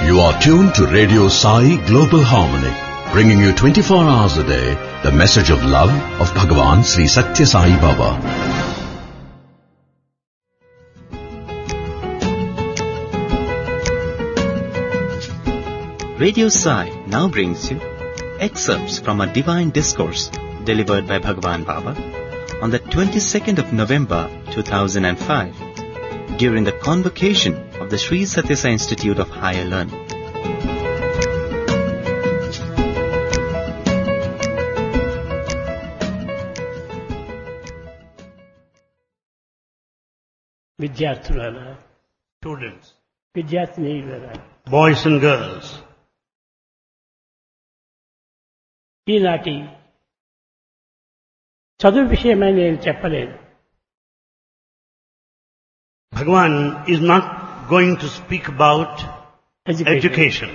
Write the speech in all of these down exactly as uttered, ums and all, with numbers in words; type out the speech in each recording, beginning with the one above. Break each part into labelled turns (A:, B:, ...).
A: You are tuned to Radio Sai Global Harmony, bringing you twenty-four hours a day the message of love of Bhagavan Sri Satya Sai Baba.
B: Radio Sai now brings you excerpts from a divine discourse delivered by Bhagavan Baba on the twenty-second of November two thousand five during the convocation of the Sri Satya Sai Institute of Higher Learning.
C: విద్యార్థులారా,
D: Students,
C: విద్యార్థినీయులారా,
D: boys and girls,
C: ఈనాటి చదువు విషయమై నేను చెప్పలేదు.
D: Bhagavan is not going to speak about
C: education.
D: education.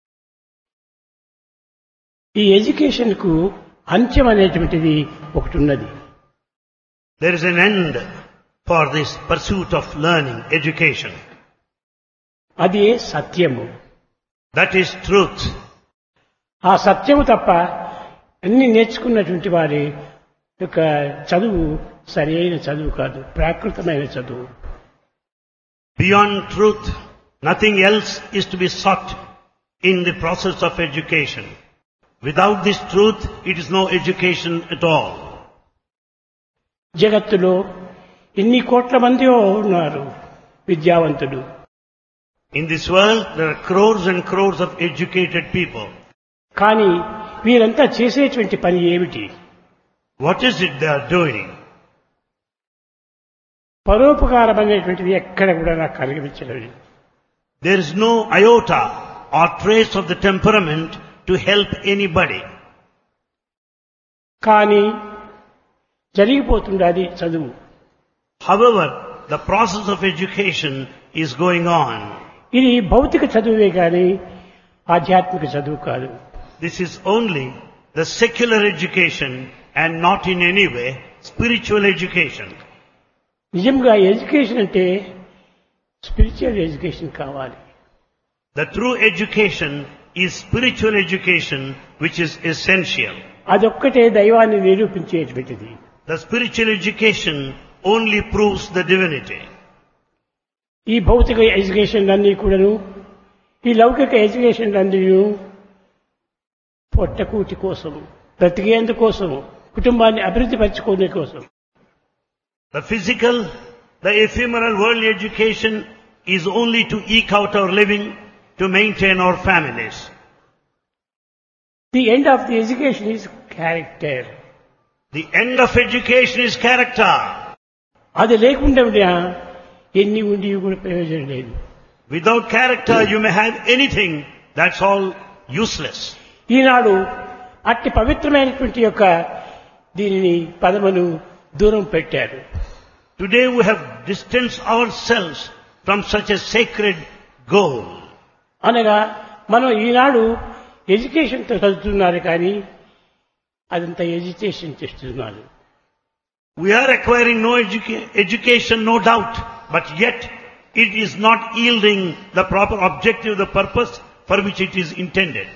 C: ఈ education కు అంత్యం అనేటువంటిది ఒకటి ఉన్నది.
D: There is an end for this pursuit of learning, education.
C: అది సత్యము.
D: That is truth.
C: ఆ సత్యము తప్ప అన్ని నేర్చుకున్నటువంటి వారి యొక్క చదువు సరి అయిన చదువు కాదు, ప్రాకృతమైన చదువు.
D: Beyond truth, nothing else is to be sought in the process of education. Without this truth, it is no education at all.
C: జగత్తులో ఎన్ని కోట్ల మంది ఉన్నారు విద్యావంతులు.
D: In this world, there are crores and crores of educated people.
C: కానీ వీరంతా చేసేటువంటి పని ఏమిటి?
D: What is it they are doing?
C: పరోపకారం అనేటువంటిది ఎక్కడ కూడా నాకు కనిపించలేదు.
D: There is no iota or trace of the temperament to help anybody.
C: కానీ జరిగిపోతుండాలి చదువు.
D: However, the process of education is going on.
C: ఇది భౌతిక చదువే కానీ ఆధ్యాత్మిక చదువు కాదు.
D: This is only the secular education and not in any way spiritual education.
C: నిజంగా ఎడ్యుకేషన్ అంటే స్పిరిచువల్ ఎడ్యుకేషన్ కావాలి.
D: The true education is spiritual education, which is essential.
C: అదొక్కటే దైవాన్ని నిరూపించేటువంటిది.
D: The spiritual education only proves the divinity.
C: ఈ భౌతిక education అన్నీ కూడాను, ఈ లౌకిక ఎడ్యుకేషన్ అన్నీ పొట్టకూటి కోసం, బ్రతికేందుకోసము, కుటుంబాన్ని అభివృద్ధి పరచుకునే కోసం.
D: The physical, the ephemeral worldly education is only to eke out our living, to maintain our families.
C: The end of the education is character.
D: The end of education is character.
C: అది లేకుండా ఎన్ని ఉండి కూడా ప్రయోజనం లేదు.
D: Without character you may have anything, that's all useless.
C: ఈనాడు అట్టి పవిత్రమైనటువంటి యొక్క దీనిని పదమును దూరం పెట్టారు.
D: Today we have distanced ourselves from such a sacred goal.
C: అనగా మనం ఈనాడు ఎడ్యుకేషన్తో చదువుతున్నారు కానీ అదంతా ఎడ్యుకేషన్ చేస్తున్నారు.
D: We are acquiring no educa- education, no doubt, but yet it is not yielding the proper objective, the purpose for which it is intended.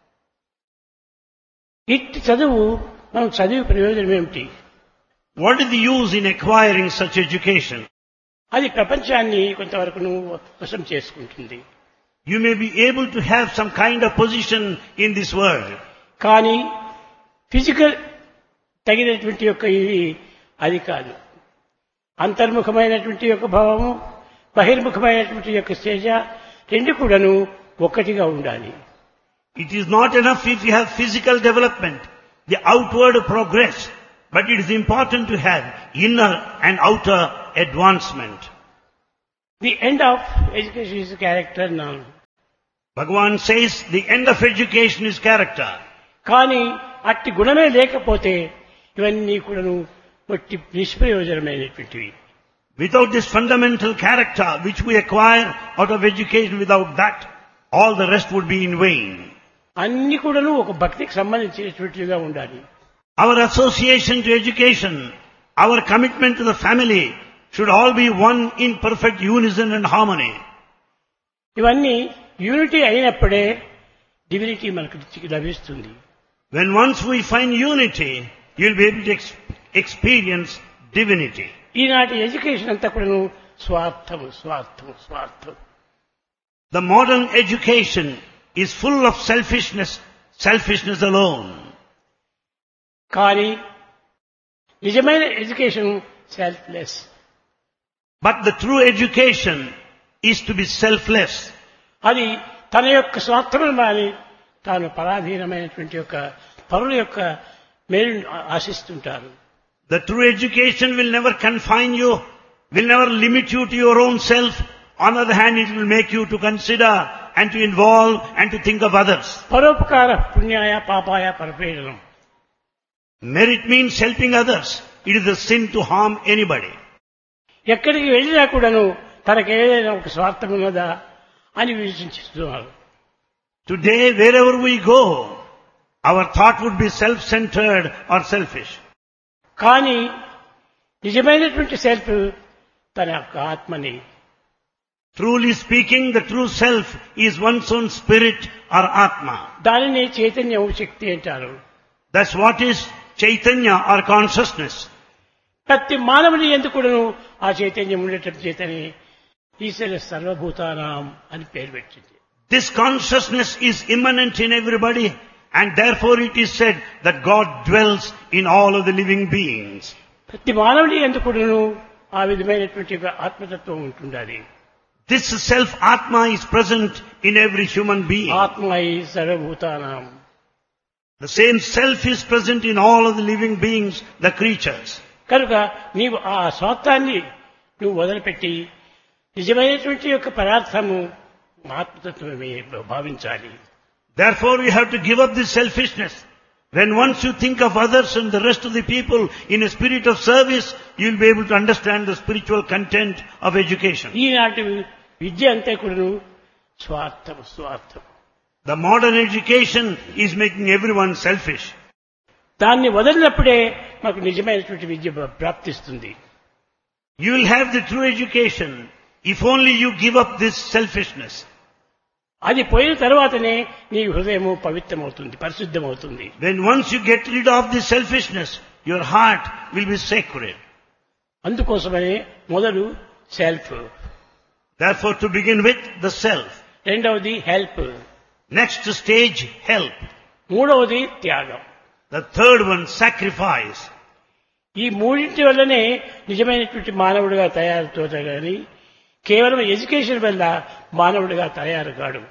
C: ఇట్టి చదువు మనం చదివి ప్రయోజనం ఏమిటి?
D: What is the use in acquiring such education?
C: అది ప్రపంచాన్ని కొంతవరకు వశం చేసుకుంటుంది.
D: You may be able to have some kind of position in this world.
C: కానీ ఫిజికల్ తగినటువంటి యొక్క ఇది అది కాదు. అంతర్ముఖమైనటువంటి యొక్క భావము, బహిర్ముఖమైనటువంటి యొక్క స్టేజ రెండు కూడాను ఒక్కటిగా ఉండాలి.
D: It is not enough if you have physical development, the outward progress, but it is important to have inner and outer advancement.
C: The end of education is character now.
D: Bhagavan says the end of education is character.
C: కానీ అట్టి గుణమే లేకపోతే ఇవన్నీ కూడాను ఒట్టి నిష్ప్రయోజనమైనటువంటివి.
D: Without this fundamental character which we acquire out of education, without that, all the rest would be in vain.
C: అన్ని కూడాను ఒక భక్తికి సంబంధించినటువంటివిగా ఉండాలి.
D: Our association to education, our commitment to the family should all be one in perfect unison and harmony.
C: ఇవన్నీ unity అయినప్పుడే divinity మనకు లభిస్తుంది.
D: When once we find unity, you'll be able to ex- experience divinity.
C: ఈనాటి education అంతా కూడా స్వార్థము స్వార్థము స్వార్థం.
D: The modern education is full of selfishness, selfishness alone.
C: కానీ నిజమైన education selfless.
D: But the true education is to be selfless.
C: అది తన యొక్క స్వార్థమును మాని తాను పరాధీనమైనటువంటి యొక్క పరుల యొక్క మేలును ఆశిస్తుంటారు.
D: The true education will never confine you, will never limit you to your own self. On the other hand, it will make you to consider and to involve and to think of others.
C: పరోపకార పుణ్యాయ పాపాయ పరపీడనం.
D: Merit means helping others. It is a sin to harm anybody.
C: ఎక్కడికి వెళ్ళినా కూడాను తనకేదైనా ఒక స్వార్థం ఉన్నదా అని విమర్శిస్తున్నారు.
D: Today, wherever we go, our thought would be self-centered or selfish.
C: కానీ నిజమైనటువంటి సెల్ఫ్ తన యొక్క ఆత్మని.
D: Truly speaking, the true self is one's own spirit or atma.
C: దానిని చైతన్యం శక్తి అంటారు.
D: That's what is Chaitanya or consciousness.
C: ప్రతి మానవుని ఎందుకు కూడాను ఆ చైతన్యం ఉండటం చేతని ఈశ్వర సర్వభూతానాం అని పేరు పెట్టింది.
D: This consciousness is immanent in everybody, and therefore it is said that God dwells in all of the living beings.
C: ప్రతి మానవుని ఎందుకు కూడాను ఆ విధమైనటువంటి ఆత్మతత్వం ఉంటుండాలి.
D: This self-atma is present in every human being.
C: ఆత్మ ఈ సర్వభూతానాం.
D: The same self is present in all of the living beings, the creatures.
C: కనుక నీవు ఆ స్వార్థాన్ని నువ్వు వదిలిపెట్టి నిజమైనటువంటి యొక్క పదార్థము ఆత్మతత్వమే భావించాలి.
D: Therefore you have to give up this selfishness. When once you think of others and the rest of the people in a spirit of service, you will be able to understand the spiritual content of education.
C: ఈనాటి విద్య అంతా కూడా స్వార్థం స్వార్థం.
D: The modern education is making everyone selfish.
C: దాన్ని వదిలినప్పుడే మాకు నిజమైనటువంటి విద్య ప్రాప్తిస్తుంది.
D: You will have the true education if only you give up this selfishness.
C: అది పోయిన తర్వాతనే నీ హృదయము పవిత్రమవుతుంది, పరిశుద్ధమవుతుంది.
D: When once you get rid of this selfishness, your heart will be sacred.
C: అందుకోసమనే మొదలు self,
D: Therefore, to begin with, the self.
C: రెండవది help,
D: Next stage, help.
C: మూడవది త్యాగం.
D: The third one, sacrifice.
C: ఈ మూడింటి వల్లనే నిజమైనటువంటి మానవుడిగా తయారుతో గాని కేవలం ఎడ్యుకేషన్ వల్ల మానవుడిగా తయారు కాడు.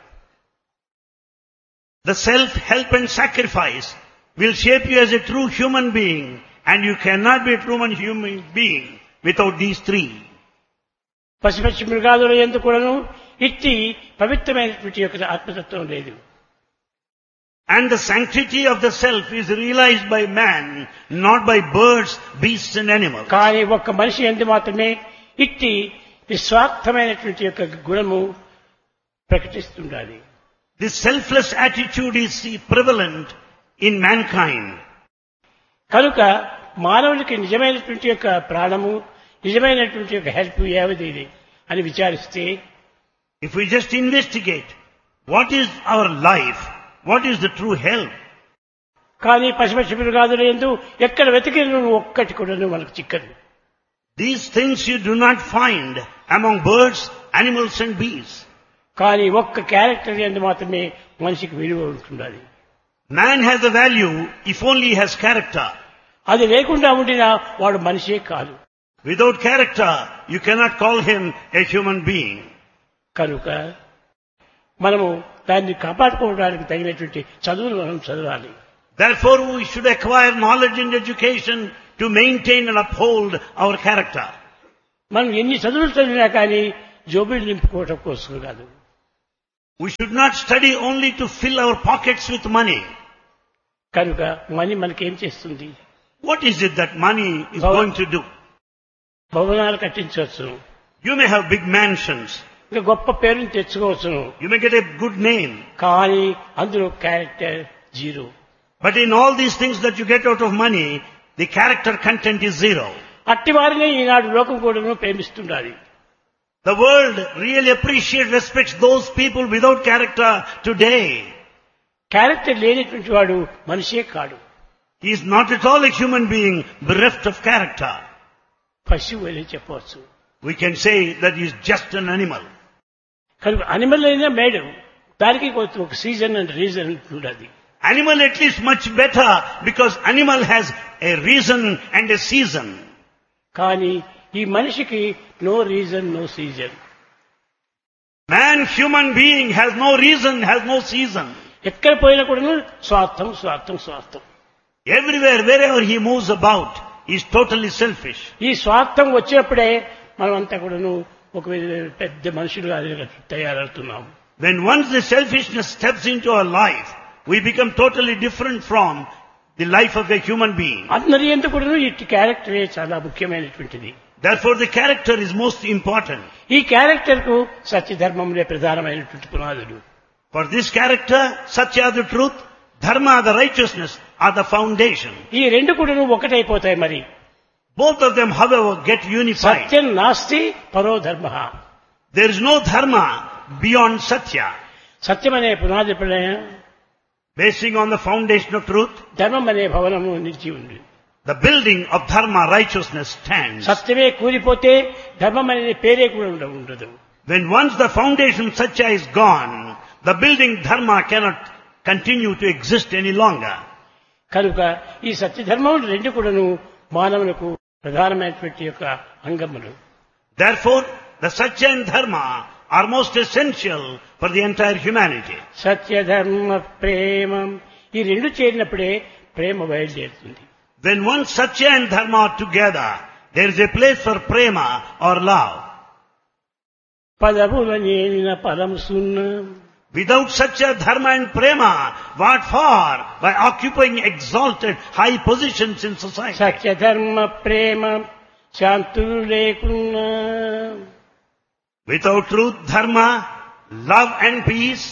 D: The self, help and sacrifice will shape you as a true human being, and you cannot be a true human being without these three.
C: పశుపక్షి మృగాదుల యందు కూడాను ఇట్టి పవిత్రమైనటువంటి యొక్క ఆత్మతత్వం లేదు.
D: And the sanctity of the self is realized by man, not by birds, beasts and animals.
C: కానీ ఒక్క మనిషి యందు మాత్రమే ఇట్టి నిస్వార్థమైనటువంటి యొక్క గుణము ప్రకటిస్తుండాలి.
D: This selfless attitude is prevalent in mankind.
C: కనుక మానవునికి నిజమైనటువంటి యొక్క ప్రాణము, నిజమైనటువంటి యొక్క హెల్ప్ ఏమిది అని విచారిస్తే,
D: If we just investigate what is our life, what is the true help,
C: కానీ పశుపక్షి మృగాదుల యందు ఎక్కడ వెతికిన ఒక్కటి కూడా మనకు చిక్కదు.
D: these things you do not find among birds, animals and beasts.
C: కానీ ఒక్క క్యారెక్టర్ యందు మాత్రమే మనిషికి విలువ ఉంటుండాలి.
D: Man has a value if only he has character.
C: అది లేకుండా ఉండినా వాడు మనిషే కాదు.
D: Without character, you cannot call him a human being.
C: కనుక మనము దాన్ని కాపాడుకోవడానికి తగినటువంటి చదువులు మనం చదవాలి.
D: Therefore, we should acquire knowledge and education to maintain and uphold our character.
C: మనం ఎన్ని చదువులు చదివినా కానీ జోబులు నింపుకోవటం కోసం కాదు.
D: We should not study only to fill our pockets with money.
C: కనుక మనీ మనకేం చేస్తుంది?
D: What is it that money is
C: Bhavan-
D: going to do?
C: భవనాలు కట్టించవచ్చు,
D: You may have big mansions.
C: ఇంకా గొప్ప పేరుని తెచ్చుకోవచ్చును.
D: You may get a good name.
C: కానీ అందులో character zero.
D: But in all these things that you get out of money, the character content is zero.
C: అట్టి వారిని ఈనాడు లోకం కూడా ప్రేమిస్తుండాలి.
D: The world really appreciates, respects those people without character today.
C: Character లేనటువంటి వాడు మనిషే కాడు.
D: He is not at all a human being bereft of character.
C: పశువు అని చెప్పవచ్చు.
D: We can say that he is just an animal.
C: కనుక animal అయినా madam దానికి ఒక సీజన్ అండ్ రీజన్ ఉండదు.
D: Animal at least much better because animal has a reason and a season.
C: కానీ ఈ మనిషికి no reason no season.
D: Man, human being, has no reason, has no season.
C: ఎక్కడ పోయినా కూడా స్వార్థం స్వార్థం స్వార్థం.
D: Everywhere, wherever he moves about, he is totally selfish.
C: ఈ స్వార్థం వచ్చినప్పుడే మనం అంతా కూడాను ఒక పెద్ద మనుషులుగా తయారవుతున్నాం.
D: When once the selfishness steps into our life, we become totally different from the life of a human being.
C: అందరి ఎందుకు కూడాను ఈ క్యారెక్టరే చాలా ముఖ్యమైనటువంటిది.
D: Therefore the character is most important.
C: ఈ క్యారెక్టర్ కు సత్యధర్మములే ప్రధానమైనటువంటి పునాదులు.
D: For this character, Satya the truth, Dharma the righteousness are the foundation.
C: ఈ రెండు కూడాను ఒకటైపోతాయి. మరి
D: both of them, however, get unified.
C: సత్యం నాస్తి పరో ధర్మః.
D: There is no dharma beyond Satya.
C: సత్యం అనే పునాది పైన
D: basing on the foundation of truth,
C: ధర్మం అనే భవనము నిలిచి ఉంది.
D: the building of dharma, righteousness stands.
C: సత్యమే కూలిపోతే ధర్మం అనే పేరే కూడా ఉండదు.
D: When once the foundation Satya is gone, the building dharma cannot continue to exist any longer.
C: కనుక ఈ సత్యధర్మం రెండు కూడాను మానవులకు ప్రధానమైనటువంటి యొక్క అంగములు.
D: Therefore, the Satya and Dharma are most essential for the entire humanity.
C: సత్యధర్మ ప్రేమ ఈ రెండు చేరినప్పుడే ప్రేమ బయలుదేరుతుంది.
D: When once Satya and Dharma are together, there is a place for prema or love.
C: పదముల నేనిన పరము సున్నా.
D: Without Satya, Dharma and Prema, what for? By occupying exalted high positions in society.
C: సత్యధర్మ ప్రేమ శాంతులు లేకున్నా.
D: Without truth, Dharma, love and peace.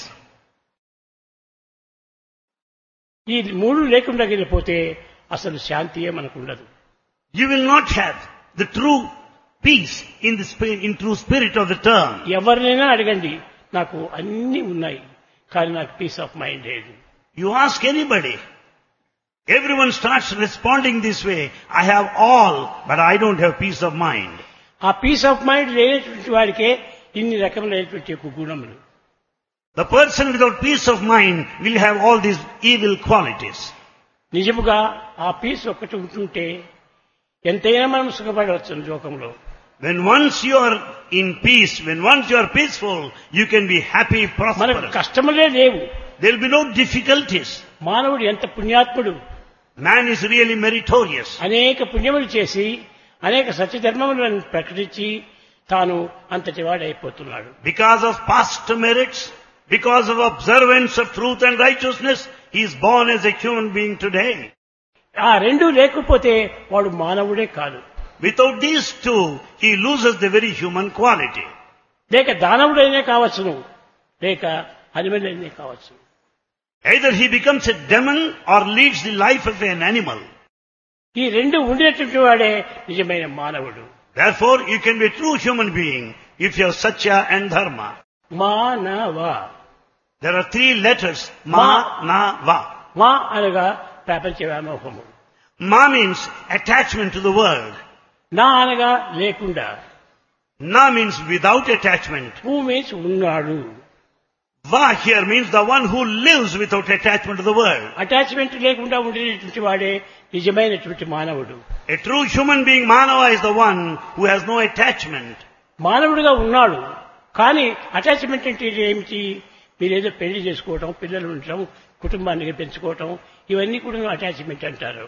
C: ఈ మూడు లేకుండా వెళ్ళిపోతే అసలు శాంతియే మనకు ఉండదు.
D: You will not have the true peace in the spirit, in true spirit of the term.
C: ఎవరినైనా అడగండి, నాకు అన్ని ఉన్నాయి కానీ నాకు పీస్ ఆఫ్ మైండ్ లేదు.
D: You ask anybody, everyone starts responding this way. I have all, but I don't have peace of mind.
C: ఆ piece of mind లేనటువంటి వాడికే ఇన్ని రకములైనటువంటి యొక్క గుణములు.
D: The person without peace of mind will have all these evil qualities.
C: నిజముగా ఆ piece ఒక్కటి ఉంటుంటే ఎంతైనా మనం సుఖపడవచ్చు లోకంలో.
D: When once you are in peace, when once you are peaceful, you can be happy,
C: మనకు
D: prosperous.
C: కష్టములే లేవు.
D: There will be no difficulties.
C: మానవుడు ఎంత పుణ్యాత్ముడు.
D: Man is really meritorious.
C: అనేక పుణ్యములు చేసి అనేక సత్యధర్మములను ప్రకటించి తాను అంతటి వాడైపోతున్నాడు.
D: Because of past merits, because of observance of truth and righteousness, he is born as a human being today.
C: ఆ రెండు లేకపోతే వాడు మానవుడే కాదు.
D: Without these two, he loses the very human quality.
C: లేక దానవుడైనా కావచ్చును, లేక అనిమలైనా కావచ్చు.
D: Either he becomes a demon or leads the life of an animal.
C: ఈ రెండు ఉండేటువంటి వాడే నిజమైన మానవుడు.
D: Therefore, you can be a true human being if you have Satya and Dharma.
C: మానవ.
D: There are three letters. Ma, na, va.
C: మా అనగా ప్రపంచ వ్యామోహము.
D: Ma means attachment to the world.
C: నా అనగా లేకుండా.
D: Na means without attachment.
C: Who means ఉన్నాడు.
D: Va here means the one who lives without attachment to the world.
C: Attachment లేకుండా ఉండేటువంటి వాడే నిజమైనటువంటి మానవుడు.
D: A true human being, Manava, is the one who has no attachment.
C: మానవుడిగా ఉన్నాడు కానీ attachment అంటే ఏమిటి? మీరేదో పెళ్లి చేసుకోవటం, పిల్లలు ఉండటం, కుటుంబాన్ని పెంచుకోవటం, ఇవన్నీ కూడా అటాచ్మెంట్ అంటారు.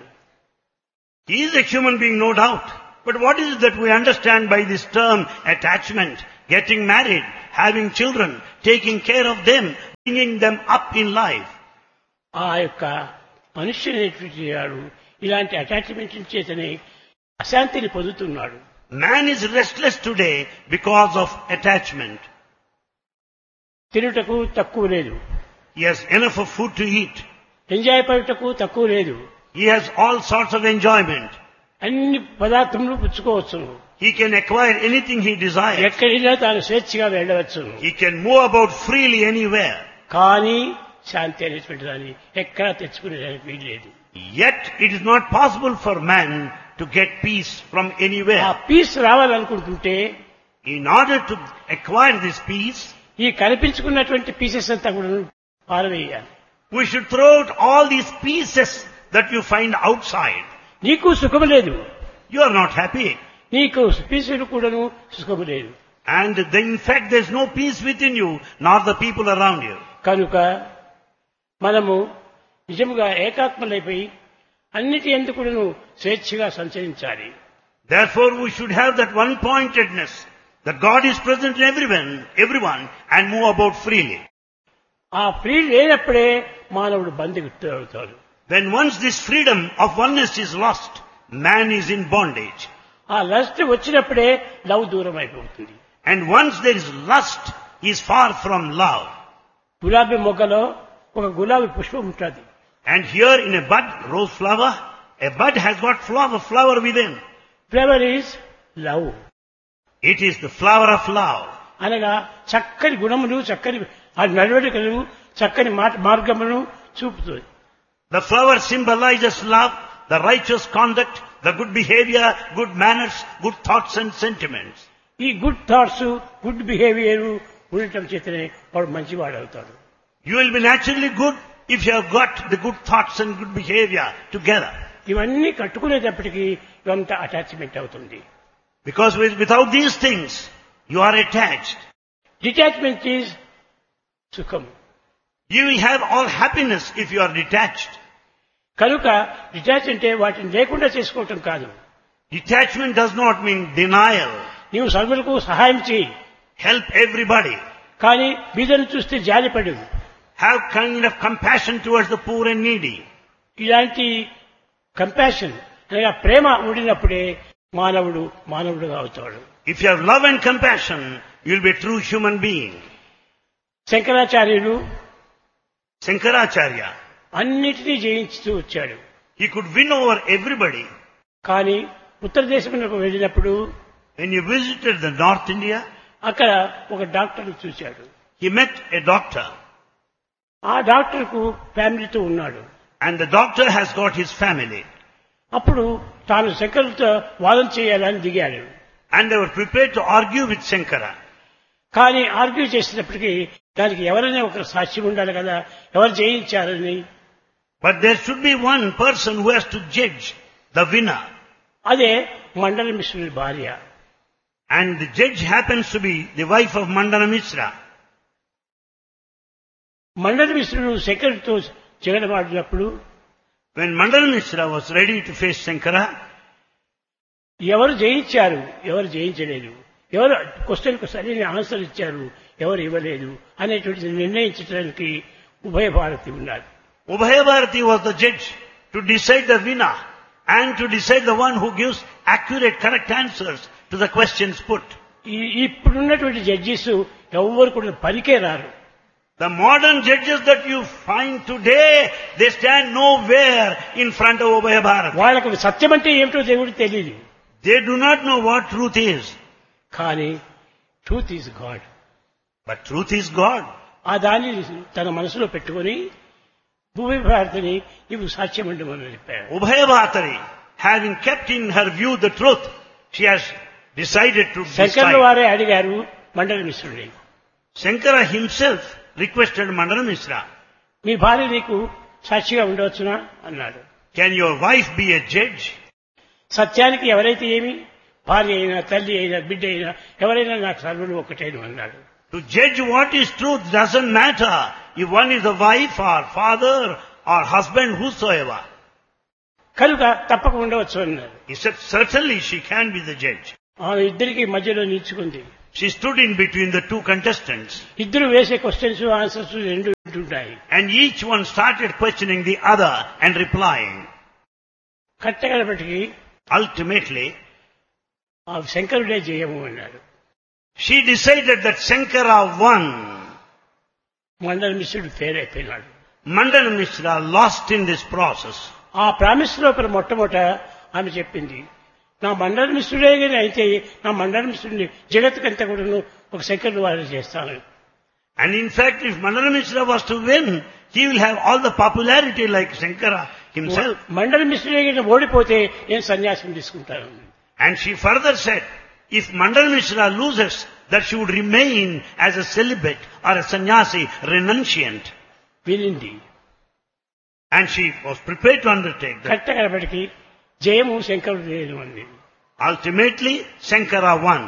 D: He is a human being, no doubt. But what is it that we understand by this term attachment? Getting married, having children, taking care of them, bringing them up in life.
C: ఆ యొక్క మనుష్యునేటువంటి వాడు ఇలాంటి attachment చేతనే అశాంతిని పొందుతున్నాడు.
D: Man is restless today because of attachment.
C: తినుటకు తక్కువ లేదు.
D: He has enough of food to eat.
C: Enjoy పడుటకు తక్కువ లేదు.
D: He has all sorts of enjoyment.
C: అన్ని పదార్థములు పుచ్చుకోవచ్చును.
D: He can acquire anything he desires.
C: ఎక్కడైనా తాను స్వేచ్ఛగా వెళ్ళవచ్చును.
D: He can move about freely anywhere.
C: కానీ శాంతి అనేటువంటి దాన్ని ఎక్కడా తెచ్చుకునేదానికి వీల్లేదు.
D: Yet it is not possible for man to get peace from
C: ఆ
D: anywhere.
C: Piece రావాలనుకుంటుంటే
D: In order to acquire this peace,
C: ఈ కనిపించుకున్నటువంటి పీసెస్ అంతా కూడా పారవేయాలి.
D: we should throw out all these pieces that you find outside.
C: నీకు సుఖము లేదు,
D: You are not happy.
C: నీకు పీసులు కూడాను సుఖము లేదు.
D: And then, in fact, there is no peace within you, nor the people around you.
C: కనుక మనము నిజముగా ఏకాత్మలైపోయి అన్నిటి ఎందుకు కూడాను స్వేచ్ఛగా సంచరించాలి.
D: Therefore, we should have that one-pointedness, that God is present in everyone, everyone, and move about freely.
C: ఆ free లేనప్పుడే మానవుడు బంధిగుట్టు అవుతాడు.
D: When once this freedom of oneness is lost, man is in bondage.
C: ఆ లస్ట్ వచ్చినప్పుడే love దూరం అయిపోతుంది.
D: And once there is lust, he is far from love.
C: గులాబీ మొగ్గలో ఒక గులాబీ పుష్పం ఉంటుంది.
D: And here in a bud, rose flower, a bud has got flower, flower within.
C: Flower is love.
D: It is the flower of love.
C: అనగా చక్కని గుణములు, చక్కని ఆ నడవడికలు, చక్కని మాట మార్గములను చూపుతుంది.
D: The flower symbolizes love, the righteous conduct, the good behavior, good manners, good thoughts and sentiments.
C: ఈ గుడ్ థాట్స్, గుడ్ బిహేవియర్ ఉండటం చేతనే వాడు మంచివాడు అవుతాడు.
D: You will be naturally good if you have got the good thoughts and good behavior together.
C: ఇవన్నీ కట్టుకునేటప్పటికీ ఇవంతా attachment అవుతుంది.
D: Because with- without these things, you are attached.
C: Detachment is సుఖం.
D: You will have all happiness if you are detached.
C: కనుక detach అంటే వాటిని లేకుండా చేసుకోవటం కాదు.
D: Detachment does not mean denial.
C: నీవు సర్వులకు సహాయం చేయి,
D: Help everybody.
C: కానీ బీదను చూస్తే జాలిపడు.
D: Have kind of compassion towards the poor and needy.
C: ఇలాంటి కంపాషన్ అనగా ప్రేమ ఉండినప్పుడే మానవుడు మానవుడుగా అవుతాడు.
D: If you have love and compassion, you will be a true human being.
C: శంకరాచార్యులు
D: Shankaracharya,
C: అన్నిటినీ జయించుతూ వచ్చాడు.
D: he could win over everybody.
C: కానీ ఉత్తర దేశమునకు వెళ్ళినప్పుడు
D: When he visited the North India,
C: అక్కడ ఒక డాక్టర్ని చూశాడు.
D: he met a doctor.
C: ఆ డాక్టర్కు ఫ్యామిలీతో ఉన్నాడు.
D: And the doctor has got his family.
C: అప్పుడు తాను శంకరులతో వాదన చేయాలని దిగాడు.
D: And they were prepared to argue with Shankara.
C: కానీ ఆర్గ్యూ చేసినప్పటికీ దానికి ఎవరైనా ఒక సాక్ష్యం ఉండాలి కదా, ఎవరు జయించారని.
D: But there should be one person who has to judge the winner.
C: అదే మండల మిశ్రుడి భార్య.
D: And the judge happens to be the wife of Mandana Mishra.
C: మండల మిశ్రుడు శంకరుడితో జగడమాడినప్పుడు
D: When Mandana Mishra was ready to face Shankara,
C: ఎవరు జయించారు, ఎవరు జయించలేదు, ఎవరు క్వశ్చన్కు సరైన answer ఇచ్చారు, ఎవరు ఇవ్వలేదు అనేటువంటిది నిర్ణయించడానికి ఉభయ భారతి ఉన్నారు.
D: Ubhaya Bharati was the judge to decide the winner and to decide the one who gives accurate, correct answers to the questions put.
C: ఈ- ఇప్పుడున్నటువంటి జడ్జెస్ ఎవరు కూడా పనికే రారు.
D: The modern judges that you find today, they stand nowhere in front of Ubhaya Bharati.
C: వాళ్ళకు సత్యం అంటే ఏమిటో దేవుడికి తెలియదు.
D: They do not know what truth is.
C: కానీ truth is God.
D: But truth is God.
C: ఆ దాన్ని తన మనసులో పెట్టుకొని భూమి భారతిని నీవు సాక్ష్యం ఉండమని చెప్పాడు.
D: Ubhaya Bharati, having kept in her view the truth, she has decided to
C: శంకర్ల
D: decide.
C: వారే అడిగారు మండల మిశ్రుడి,
D: Shankara himself requested Mandana Mishra,
C: మీ భార్య నీకు సాక్షిగా ఉండవచ్చునా అన్నాడు.
D: can your wife be a judge?
C: సత్యానికి ఎవరైతే ఏమి, భార్య అయినా తల్లి అయినా బిడ్డ అయినా ఎవరైనా నాకు సర్వులు ఒకటేను అన్నాడు.
D: To judge what is truth doesn't matter if one is a wife or father or husband, whosoever.
C: కనుక తప్పక ఉండవచ్చు అన్నాడు.
D: He said, certainly she can be the judge.
C: ఆమె ఇద్దరికి మధ్యలో నిల్చుకుంది.
D: She stood in between the two contestants,
C: ఇద్దరు వేసే questions answers రెండు ఉంటుంటాయి.
D: and each one started questioning the other and replying.
C: కట్టగడపటికి
D: Ultimately,
C: ఆ శంకరుడే జయము అన్నాడు.
D: she decided that Shankara won.
C: మండల మిశ్రుడు ఫెయిల్ అయిపోయినాడు.
D: Mandana Mishra lost in this process.
C: ఆ ప్రామిస్ లోపల మొట్టమొదట ఆమె చెప్పింది, నా మండల మిశ్రుడే గాని అయితే నా మండల మిశ్రుడిని జగత్తుకంతా కూడా ఒక శంకరుడు వారు చేస్తాను.
D: And in fact, if Mandala Mishra was to win, he will have all the popularity like Shankara himself.
C: మండల మిశ్రుడే గాని ఓడిపోతే నేను సన్యాసం తీసుకుంటాను.
D: And she further said, if Mandala Mishra loses, that she would remain as a celibate or a sannyasi, renunciant.
C: వినింది.
D: And she was prepared to undertake that.
C: కట్టకడపటికి జయము శంకరుడు లేదు అంది.
D: Ultimately, Shankara won.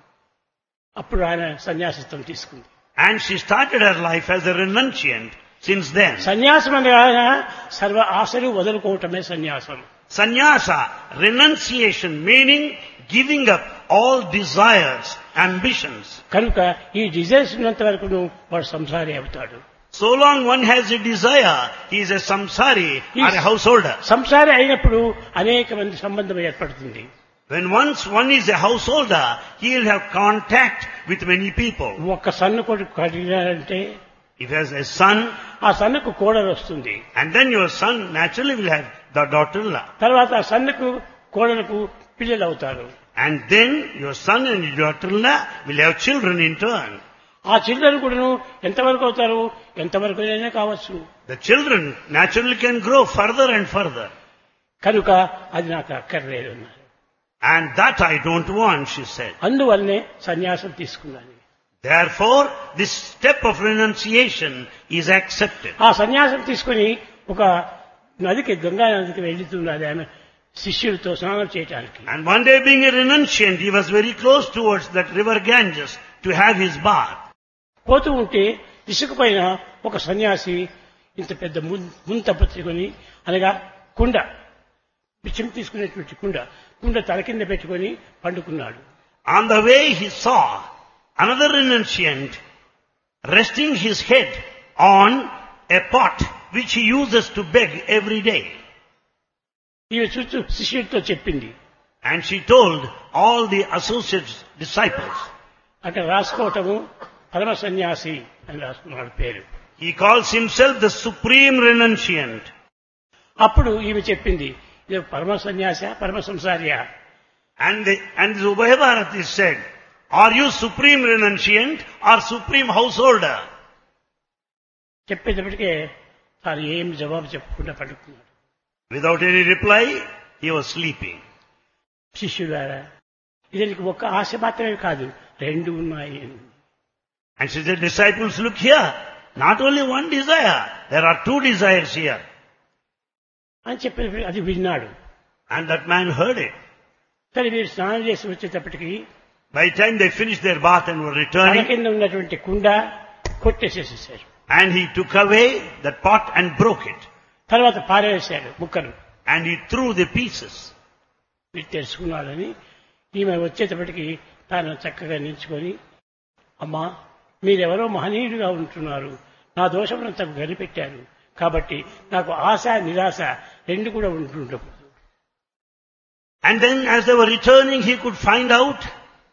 C: అప్పుడు ఆయన సన్యాసిత్వం తీసుకుంది.
D: And she started her life as a renunciant since then.
C: సన్యాసం అనగా సర్వ ఆశలు వదులుకోవటమే సన్యాసం.
D: Sannyasa, renunciation, meaning giving up all desires, ambitions.
C: కనుక ఈ డిజైర్స్ ఉన్నంత వరకు వాడు సంసారి అవుతాడు.
D: So long one has a desire, he is a samsari or a householder.
C: సంసారి అయినప్పుడు అనేక మంది సంబంధం ఏర్పడుతుంది.
D: When once one is a householder, he will have contact with many people.
C: ఒక్క సన్ను కొడుకు కలిగినారంటే
D: If he has a son,
C: ఆ సన్నుకు కోడలు వస్తుంది.
D: and then your son naturally will have the daughter-in-law.
C: తర్వాత ఆ సన్నుకు కోడలకు పిల్లలు అవుతారు.
D: And then your son and your daughter-in-law will have children in turn.
C: ఆ చిల్డ్రన్ కూడాను ఎంతవరకు అవుతారు, ఎంతవరకు అయినా కావచ్చు.
D: The children naturally can grow further and further.
C: కనుక అది నాకు అక్కర్లేదు అన్నారు.
D: And that I don't want, she said.
C: అందువల్లనే సన్యాసం తీసుకున్నాను.
D: Therefore, this step of renunciation is accepted.
C: ఆ సన్యాసం తీసుకుని ఒక నదికి, గంగా నదికి వెళ్తున్నది ఆమె శిష్యులతో స్నానం చేయడానికి.
D: And one day, being a renunciant, he was very close towards that river Ganges to have his bath.
C: పోతూ ఉంటే ఇసుక పైన ఒక సన్యాసి ఇంత పెద్ద ముంత పత్రికొని, అనగా కుండ, బిచ్చం తీసుకునేటువంటి కుండ కుండ తల కింద పెట్టుకొని పండుకున్నాడు.
D: On the way, he saw another renunciant resting his head on a pot which he uses to beg every day.
C: ఈమె చుట్టూ శిష్యుడితో చెప్పింది.
D: And she told all the associates, disciples.
C: అక్కడ రాసుకోవటము పరమ సన్యాసి అని రాసుకున్నాడు పేరు.
D: He calls himself the supreme renunciant.
C: అప్పుడు ఈమె చెప్పింది, ఇది పరమ సన్యాస పరమ సంసారియా?
D: And the, and the Ubhaya Bharati said, are you supreme renunciant or supreme householder?
C: చెప్పేటప్పటికే తాను ఏం జవాబు చెప్పకుండా పడుకున్నాడు.
D: Without any reply, he was sleeping.
C: శిష్యులారా, ఇతనికి ఒక్క ఆశ మాత్రమే కాదు, రెండు ఉన్నాయి.
D: And she said, disciples, look here. Not only one desire, there are two desires here.
C: అని చెప్పేటప్పుడు అది విన్నాడు.
D: And that man heard it.
C: సరే మీరు స్నానం చేసి వచ్చేటప్పటికి
D: By the time they finished their bath and were
C: తన
D: returning,
C: కింద ఉన్నటువంటి కుండ కొట్టేసేసేసారు.
D: and he took away that pot and broke it.
C: తర్వాత పారేశాడు ముక్కలు.
D: And he threw the pieces.
C: మీరు తెలుసుకున్నాడని ఈమె వచ్చేటప్పటికి తాను చక్కగా నిల్చుకొని, అమ్మా మీరెవరో మహనీయుడిగా ఉంటున్నారు, నా దోషమునంతా గనిపెట్టారు, కాబట్టి నాకు ఆశ నిరాశ రెండు కూడా ఉంటుండవు.
D: And then as they were returning, he could find out.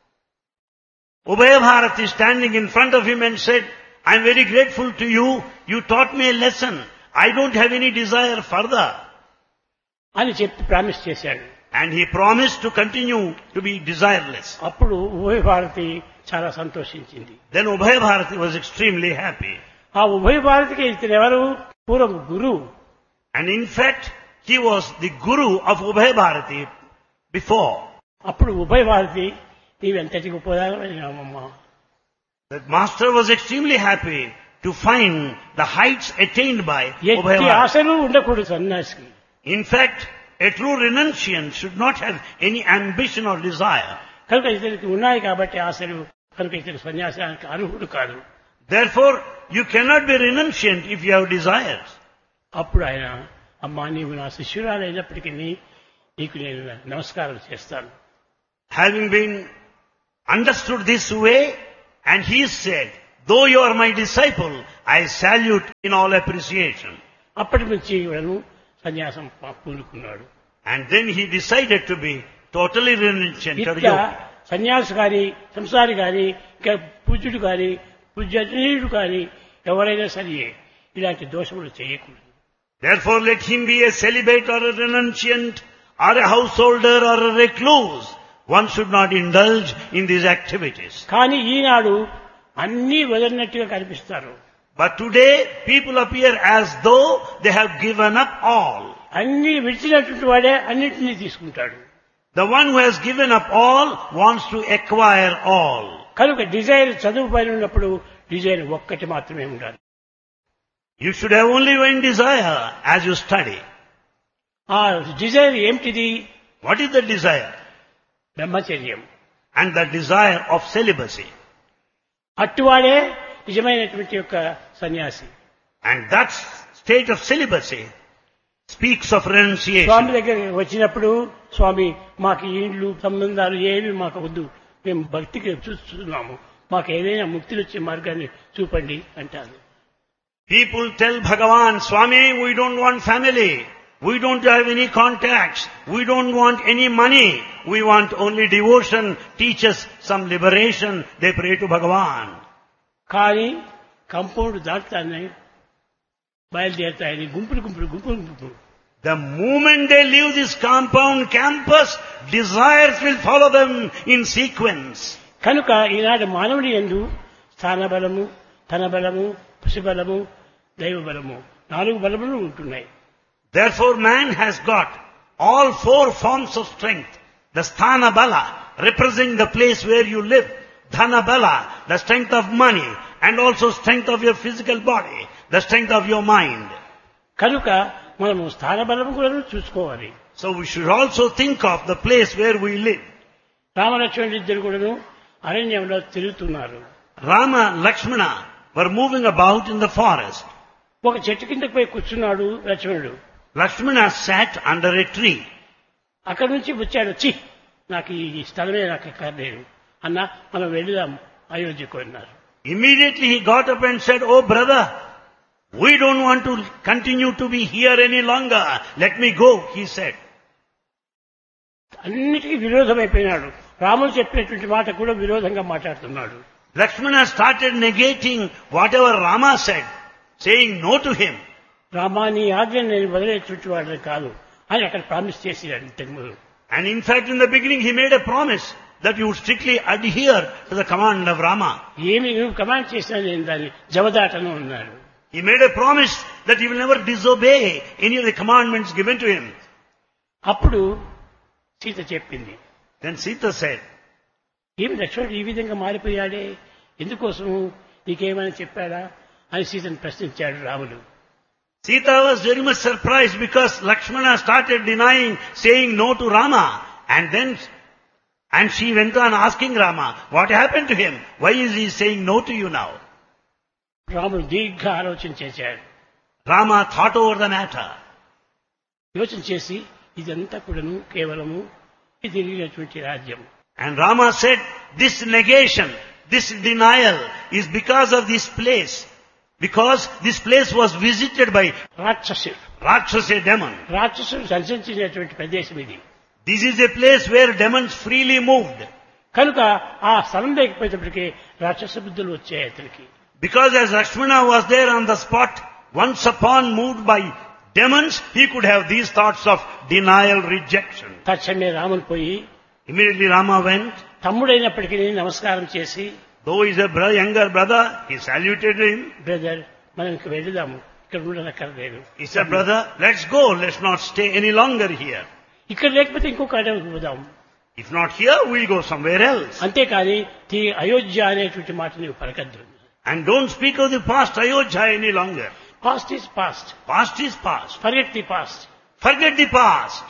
D: Ubhaya Bharati standing in front of him and said, I am very grateful to you. You taught me a lesson. I don't have any desire further.
C: అని చెప్పి promise చేశాడు.
D: And he promised to continue to be desireless.
C: అప్పుడు ఉభయ భారతి చాలా సంతోషించింది.
D: Then Ubhaya Bharati was extremely happy.
C: ఆ ఉభయ భారతికి ఇతను ఎవరు? పూర్వం గురువు.
D: And in fact, he was the guru of Ubhaya Bharati before.
C: అప్పుడు ఉభయ Bharati, నీవెంతటి గొప్పదానమ్మా.
D: The master was extremely happy to find the heights attained by Ubhaya
C: ఎట్టి
D: Bharati.
C: ఆశలు ఉండకూడదు సన్యాసికి.
D: In fact, a true renunciant should not have any ambition or desire.
C: కనుక ఇతనికి ఉన్నాయి కాబట్టి ఆశలు, కనుక ఇతను సన్యాసానికి అర్హుడు కాదు.
D: Therefore, you cannot be renunciant if you have desires.
C: అప్పుడు ఆయన, అమ్మా నీవు నా శిష్యురాలు అయినప్పటికీ నీకు నేను నమస్కారం చేస్తాను.
D: Having been understood this way, and he said, though you are my disciple, I salute in all appreciation.
C: అప్పటి నుంచి ఇవను సన్యాసం పూనుకున్నాడు.
D: And then he decided to be totally renunciant.
C: ఇట్లా సన్యాసి గాని, సంసారి గాని, ఇంకా పూజ్యుడు గాని, పూజ్యనీయుడు గాని ఎవరైనా సరే ఇలాంటి దోషములు చేయకూడదు.
D: Therefore let him be a celibate or a renunciant or a householder or a recluse, one should not indulge in these activities.
C: కానీ ఈనాడు అన్నీ వదిలినట్టుగా కనిపిస్తారు.
D: But today, people appear as though they have given up all.
C: అన్నీ విడిచినటువంటి వాడే అన్నింటినీ తీసుకుంటాడు.
D: The one who has given up all wants to acquire all.
C: కనుక Dzire చదువు పైన ఉన్నప్పుడు డిజైర్ ఒక్కటి మాత్రమే ఉండాలి.
D: You should have only one desire as you study.
C: ఆ డిజైర్ ఏమిటిది?
D: What is the desire?
C: బ్రహ్మచర్యం.
D: And the desire of celibacy.
C: అట్టువాడే నిజమైనటువంటి యొక్క సన్యాసి.
D: And that state of celibacy speaks of renunciation.
C: స్వామి దగ్గర వచ్చినప్పుడు స్వామి మాకు ఇండ్లు సంబంధాలు ఏమి మాకు వద్దు, మేము భక్తికి చూస్తున్నాము, మాకు ఏదైనా ముక్తిని వచ్చే మార్గాన్ని చూపండి అంటారు.
D: People tell Bhagavan, Swami, we don't want family. We don't have any contacts. We don't want any money. We want only devotion. Teach us some liberation. They pray to Bhagavan.
C: కానీ కంపౌండ్ దాటుతానే బయలుదేరుతాయని గుంపులు గుంపులు గుంపులు గుంపులు.
D: The moment they leave this compound campus, desires will follow them in sequence.
C: కనుక ఈనాడు మానవుని యందు స్థాన బలము, ధన బలము, పశుబలము, దైవ బలము నాలుగు బలములు ఉంటున్నాయి.
D: Therefore man has got all four forms of strength. The sthana bala, representing the place where you live. Dhana bala, the strength of money, and also strength of your physical body, the strength of your mind.
C: కనుక మనము స్థాన బలము కూడా చూసుకోవాలి.
D: So we should also think of the place where we live.
C: రామలక్ష్మణులు ఇద్దరు కూడాను అరణ్యంలో తిరుగుతున్నారు.
D: Rama, Lakshmana were moving about in the forest.
C: ఒక చెట్టు కిందకి పోయి కూర్చున్నాడు లక్ష్మణుడు.
D: Lakshmana sat under a tree.
C: అక్కడి నుంచి వచ్చాడు, చి నాకు ఈ స్థలమే నాకు ఎక్కర్లేదు అన్న, మనం వెళదాం అయోధ్యకు అన్నారు.
D: Immediately he got up and said, "Oh brother, we don't want to continue to be here any longer. Let me go," he said.
C: అన్నిటికీ విరోధమైపోయినాడు. రాముడు చెప్పినటువంటి మాట కూడా విరోధంగా మాట్లాడుతున్నాడు.
D: Lakshmana started negating whatever Rama said, saying no to him.
C: Rama నీ ఆజ్ఞను నేను వదిలేటువంటి వాడిని కాదు అని అక్కడ ప్రామిస్ చేసినాడు ఇంతకుముందు.
D: And in fact in the beginning he made a promise that you would strictly adhere to the command of Rama.
C: ఏమి నువ్వు కమాండ్ చేసినా నేను దాన్ని జవదాటను అన్నాడు.
D: He made a promise that he will never disobey any of the commandments given to him.
C: అప్పుడు సీత చెప్పింది.
D: Then Sita said,
C: ఏమి లక్ష్మణుడు ఈ విధంగా మారిపోయాడే, ఎందుకోసము, నీకేమైనా చెప్పాడా అని సీతను ప్రశ్నించాడు రాముడు.
D: Sita was very much surprised because Lakshmana started denying, saying no to Rama. And then, and she went on asking Rama, what happened to him? Why is he saying no to you now?
C: రాముడు దీర్ఘ ఆలోచన చేశాడు.
D: Rama thought over the matter.
C: యోచన చేసి ఇదంతా కూడాను కేవలము తిరిగినటువంటి రాజ్యం.
D: And Rama said, this negation, this denial is because of this place. Because this place was visited by
C: రాక్షసుడు.
D: Rakshasa demon.
C: రాక్షసుడు సంచరించినటువంటి ప్రదేశం ఇది.
D: This is a place where demons freely moved.
C: కనుక ఆ స్థలం లేకపోయేటప్పటికీ రాక్షస బుద్ధులు వచ్చాయి అతనికి.
D: Because as Lakshmana was there on the spot, once upon moved by demons, he could have these thoughts of denial, rejection.
C: తక్షణమే రాముని పోయి
D: Immediately Rama went.
C: తమ్ముడైనప్పటికీ నమస్కారం చేసి,
D: Though he is a bro- younger brother, he saluted him.
C: Brother మనం ఇంక వెళదాము, ఇక్కడ ఉండనక్కర్లేదు.
D: He said, brother, let's go, let's not stay any longer here.
C: ఇక్కడ లేకపోతే ఇంకొక అడవికి పోదాం.
D: If not here, we'll go somewhere else.
C: అంతేకాని ఈ అయోధ్య అనేటువంటి మాట నీవు పలకద్దు.
D: And don't speak of the past Ayodhya any longer.
C: Past is past.
D: Past is past.
C: Forget the past.
D: Forget the past.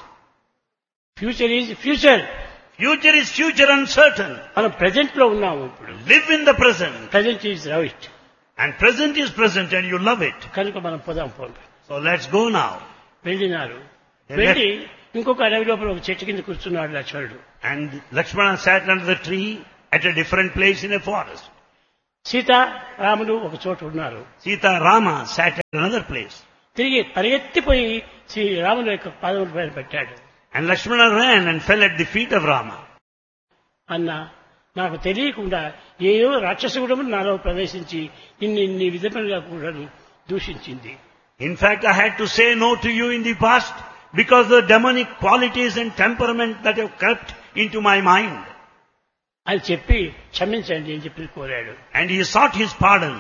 C: Future is future.
D: Future is future uncertain.
C: మనం present లో ఉన్నాము ఇప్పుడు.
D: Live in the present.
C: Present is right.
D: And present is present and you love it.
C: కనుక మనం పోదాం పోండి.
D: So let's go now.
C: వెళ్ళినారు.
D: They
C: వెళ్ళి ఇంకొక అడవి లోపల ఒక చెట్టు కింద కూర్చున్నాడు లక్ష్మణుడు.
D: And Lakshmana sat under the tree at a different place in a forest.
C: Sita రాముడు ఒక చోట ఉన్నారు.
D: Sita Rama sat at another place.
C: తిరిగి పరిగెత్తిపోయి శ్రీ రాముల యొక్క పాదముల పైన పెట్టాడు.
D: And Lakshmana ran and fell at the feet of Rama.
C: అన్న నాకు తెలియకుండా ఏయో రాక్షసుడము నాలో ప్రవేశించి ఇన్ని ఇన్ని విధములుగా కూడా దూషించింది.
D: In fact, I had to say no to you in the past because of the demonic qualities and temperament that have crept into my mind.
C: అని చెప్పి క్షమించండి అని చెప్పి కోరాడు.
D: And he sought his pardon.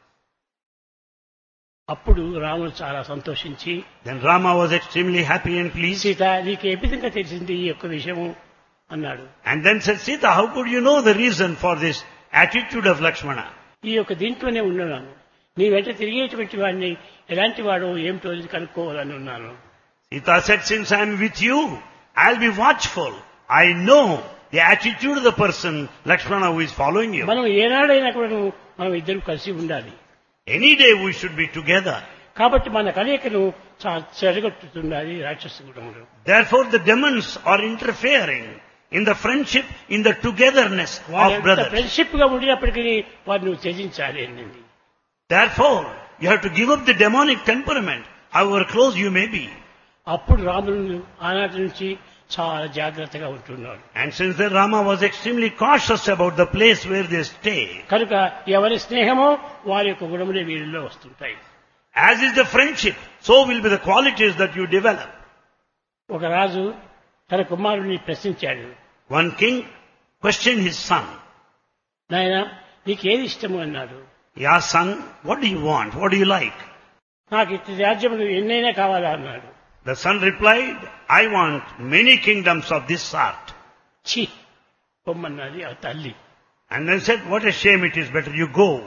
C: అప్పుడు రాముడు చాలా సంతోషించి,
D: Then Rama was extremely happy and pleased.
C: Sita నీకు ఏ విధంగా తెలిసింది ఈ యొక్క విషయము అన్నాడు.
D: And then said, Sita, how could you know the reason for this attitude of Lakshmana?
C: ఈ యొక్క దీంట్లోనే ఉన్నాను, నీ వెంట తిరిగేటువంటి వాడిని ఎలాంటి వాడో ఏమిటో కనుక్కోవాలని ఉన్నాను.
D: Sita said, since I am with you, I'll be watchful. I know the attitude of the person, Lakshmana, who is following you.
C: మనం ఏనాడైనా కూడా మనం ఇద్దరు కలిసి ఉండాలి.
D: Any day we should be together.
C: కాబట్టి మన కలయికను చెడగొట్టుతున్నది రాక్షస గుణములు.
D: Therefore the demons are interfering in the friendship, in the togetherness of brothers.
C: Friendship గా ఉండినప్పటికీ వారిని నువ్వు త్యజించాలి అన్నది.
D: Therefore you have to give up the demonic temperament, however close you may be.
C: అప్పుడు రాముడు ఆనాటి నుంచి చాలా జాగ్రత్తగా ఉంటున్నాడు.
D: And since then Rama was extremely cautious about the place where they stay.
C: కనుక ఎవరి స్నేహమో వారి యొక్క గుణములే వీరిలో వస్తుంటాయి.
D: As is the friendship, so will be the qualities that you develop.
C: ఒక రాజు తన కుమారుడిని ప్రశ్నించాడు.
D: One king questioned his son.
C: నాయనా నీకేది ఇష్టము అన్నాడు.
D: He asked, son, what do you want? What do you like?
C: నాకు ఇట్టి రాజ్యములు ఎన్నైనా కావాలా అన్నాడు.
D: The son replied, I want many kingdoms of this sort.
C: ఛీ పొమ్మన్నది ఆ తల్లి.
D: And then said, what a shame it is, better you go.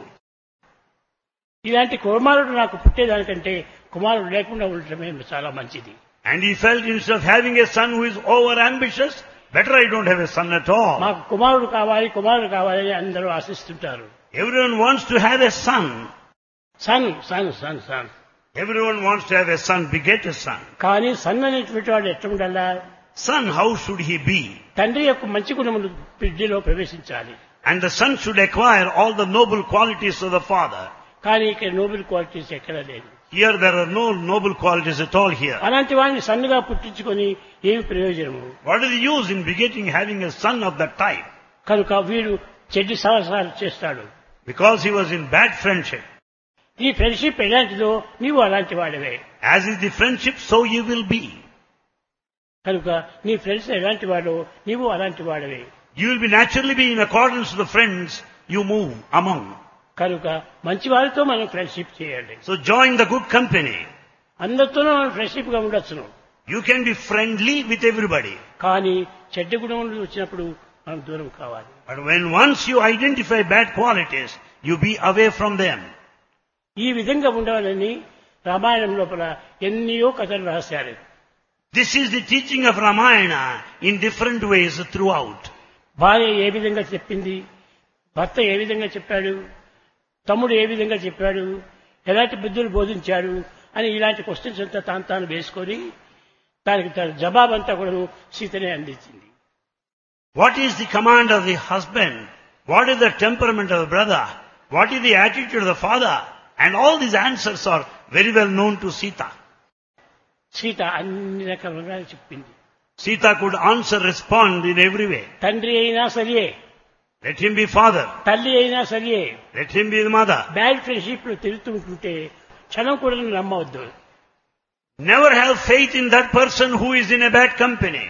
C: ఇలాంటి కుమారుడు నాకు పుట్టేదానికంటే కుమారుడు లేకుండా ఉండటమే చాలా మంచిది.
D: And he felt instead of having a son who is over ambitious, better I don't have a son at all.
C: మాకు కుమారుడు కావాలి కుమారుడు కావాలి అని అందరూ ఆశిస్తుంటారు.
D: Everyone wants to have a son.
C: Sun sun sun sun
D: Everyone wants to have a son, beget a son.
C: కానీ sun అనేటువంటి వాడు ఎట్లా ఉండాలా?
D: Son, how should he be?
C: తండ్రి యొక్క మంచి గుణములు బిడ్డలో ప్రవేశించాలి.
D: And the son should acquire all the noble qualities of the father.
C: కానీ ఇక్కడ నోబెల్ క్వాలిటీస్ ఎక్కడ లేదు.
D: Here there are no noble qualities at all here.
C: అలాంటి వాడిని సన్నుగా పుట్టించుకొని ఏమి ప్రయోజనము?
D: What is the use in begetting, having a son of that type?
C: కనుక వీడు చెడ్డి సహసాలు చేస్తాడు.
D: Because he was in bad friendship.
C: ఈ ఫ్రెండ్షిప్ ఎలాంటిదో నీవు అలాంటి వాడివే.
D: As is the friendship, so you will be.
C: కనుక నీ ఫ్రెండ్స్ ఎలాంటి వాడో నీవు అలాంటి వాడివే.
D: You will be naturally be in accordance with the friends you move among.
C: కనుక మంచి వారితో మనం ఫ్రెండ్షిప్ చేయాలి.
D: So join the good company.
C: అందరితోనూ మనం ఫ్రెండ్షిప్ గా ఉండొచ్చును.
D: You can be friendly with everybody.
C: కానీ చెడ్డ గుణములు వచ్చినప్పుడు మనం దూరం కావాలి.
D: But when once you identify bad qualities, you be away from them.
C: ఈ విధంగా ఉండాలని రామాయణం లోపల ఎన్నో కథలు రాశారు.
D: This is the teaching of Ramayana in different ways throughout.
C: భార్య ఏ విధంగా చెప్పింది, భర్త ఏ విధంగా చెప్పాడు, తమ్ముడు ఏ విధంగా చెప్పాడు, ఎలాంటి బుద్ధులు బోధించాడు అని ఇలాంటి క్వశ్చన్స్ అంతా తాను తాను వేసుకొని దానికి తన జవాబంతా కూడా సీతనే అందించింది.
D: What is the command of the husband? What is the temperament of the brother? What is the attitude of the father? And all these answers are very well known to Sita.
C: Sita అన్ని రకాలుగా చెప్పింది.
D: Sita could answer, respond in every way.
C: తండ్రి అయినా సరియే,
D: Let him be father.
C: తల్లి అయినా సరియే,
D: Let him be the mother.
C: Bad friendship లో తిరుగుతుంటుంటే క్షణం కూడా నమ్మవద్దు.
D: Never have faith in that person who is in a bad company.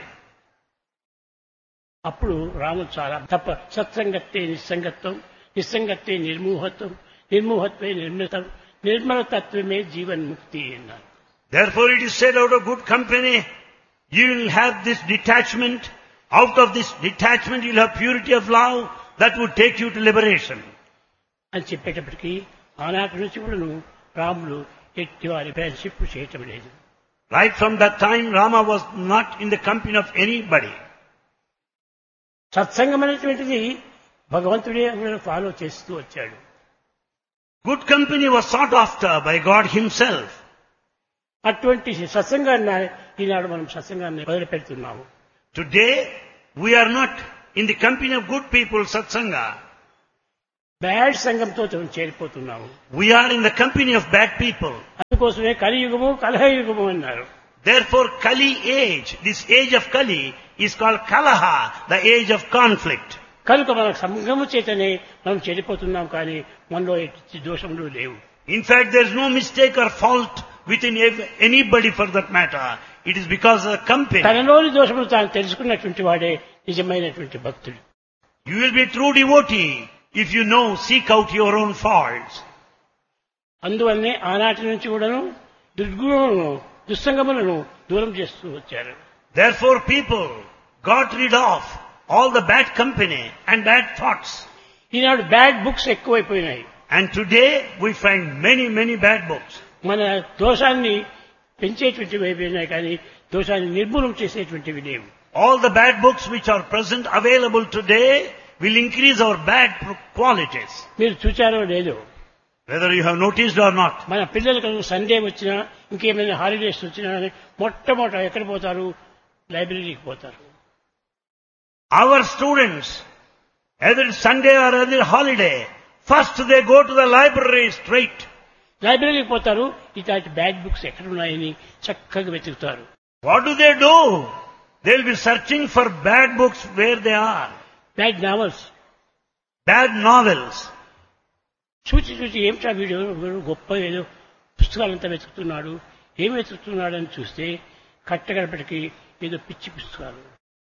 C: అప్పుడు రాముడు చాలా తప్ప సత్సంగత్తే నిస్సంగత్వం, నిస్సంగత్తే నిర్మూహత్వం, నిర్మూహత్వే నిర్మలతం, నిర్మలతత్వమే జీవన్ముక్తి అన్నారు.
D: Therefore it is said, out of good company you will have this detachment. Out of this detachment you will have purity of love that would take you to liberation.
C: అని చెప్పేటప్పటికీ ఆనాటి నుంచి కూడా రాముడు ఎట్టి వారి ఫ్రెండ్షిప్ చేయటం లేదు.
D: Right from that time Rama was not in the company of anybody.
C: సత్సంగం అనేటువంటిది భగవంతుడే ఫాలో చేస్తూ వచ్చాడు.
D: Good company was sought after by God himself.
C: అటువంటి సత్సంగాన్ని ఈనాడు మనం సత్సంగాన్ని వదిలిపెడుతున్నాము.
D: Today we are not in the company of good people, satsanga.
C: Bad సంఘంతో చేరిపోతున్నాము.
D: We are in the company of bad people.
C: అందుకోసమే కలియుగము కలహయుగము అన్నారు.
D: Therefore Kali age, this age of Kali is called Kalaha, the age of conflict.
C: కనుక మన సంఘము చేతనే మనం చెడిపోతున్నాం, కానీ మనలో ఎట్టి దోషములు లేవు.
D: In fact, there is no mistake or fault within anybody for that matter. it is because of the company.
C: తనలోని దోషములు తాను తెలుసుకున్నటువంటి వాడే నిజమైనటువంటి భక్తుడు.
D: You will be a true devotee if you know, seek out your own faults.
C: అందువల్లనే ఆనాటి నుంచి కూడాను దుర్గుణములను దుస్సంగములను దూరం చేస్తూ వచ్చారు.
D: Therefore people got rid of all the bad company and bad thoughts.
C: Eenadu bad books ఎక్కువైపోయినాయి.
D: And today we find many, many bad books.
C: మన దోషాన్ని పెంచేటువంటివి అయిపోయినాయి కానీ దోషాన్ని నిర్మూలన చేసేటువంటివి లేవు.
D: All the bad books which are present available today will increase our bad qualities.
C: మీరు చూచారో లేదో,
D: Whether you have noticed or not.
C: మన పిల్లలకు సండే వచ్చినా ఇంకేమైనా హాలిడేస్ వచ్చినా మొట్టమొదట ఎక్కడ పోతారు? లైబ్రరీకి పోతారు.
D: Our students, either Sunday or other holiday, first they go to the library straight.
C: లైబ్రరీకి పోతారు. ఇట్లాంటి బ్యాడ్ బుక్స్ ఎక్కడ ఉన్నాయని చక్కగా వెతుకుతారు.
D: What do they do? They'll be searching for bad books where they are.
C: Bad novels
D: Bad novels.
C: చూచి చూచి ఏమిటా వీడియో గొప్ప ఏదో పుస్తకాలంతా వెతుకుతున్నాడు, ఏం వెతుకుతున్నాడు అని చూస్తే కట్టగడపటికి ఏదో పిచ్చి పుస్తకాలు.